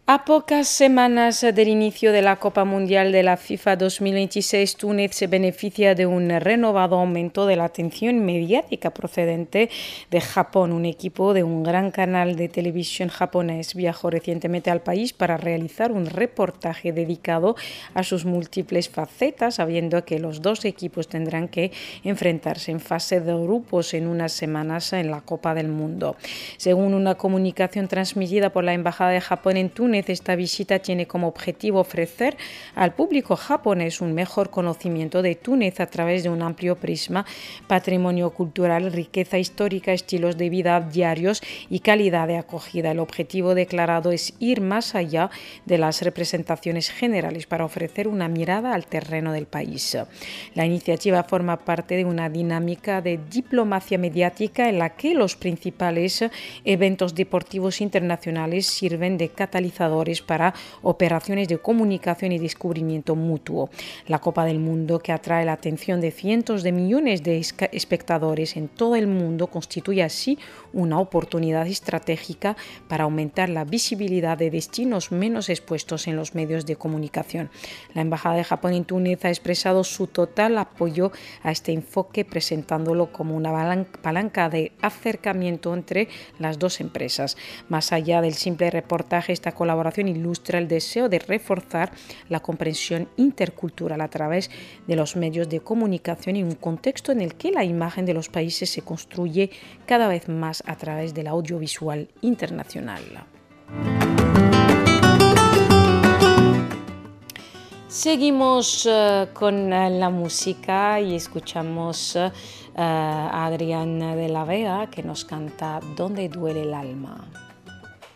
A pocas semanas del inicio de la Copa Mundial de la FIFA 2026, Túnez se beneficia de un renovado aumento de la atención mediática procedente de Japón. Un equipo de un gran canal de televisión japonés viajó recientemente al país para realizar un reportaje dedicado a sus múltiples facetas, sabiendo que los dos equipos tendrán que enfrentarse en fase de grupos en unas semanas en la Copa del Mundo. Según una comunicación transmitida por la Embajada de Japón en Túnez, esta visita tiene como objetivo ofrecer al público japonés un mejor conocimiento de Túnez a través de un amplio prisma, patrimonio cultural, riqueza histórica, estilos de vida diarios y calidad de acogida. El objetivo declarado es ir más allá de las representaciones generales para ofrecer una mirada al terreno del país. La iniciativa forma parte de una dinámica de diplomacia mediática en la que los principales eventos deportivos internacionales sirven de catalizadores para operaciones de comunicación y descubrimiento mutuo. La Copa del Mundo, que atrae la atención de cientos de millones de espectadores en todo el mundo, constituye así una oportunidad estratégica para aumentar la visibilidad de destinos menos expuestos en los medios de comunicación. La Embajada de Japón en Túnez ha expresado su total apoyo a este enfoque, presentándolo como una palanca de acercamiento entre las dos empresas. Más allá del simple reportaje, esta colaboración ilustra el deseo de reforzar la comprensión intercultural a través de los medios de comunicación en un contexto en el que la imagen de los países se construye cada vez más a través del audiovisual internacional. Seguimos con la música y escuchamos a Adrián de la Vega, que nos canta Donde duele el alma.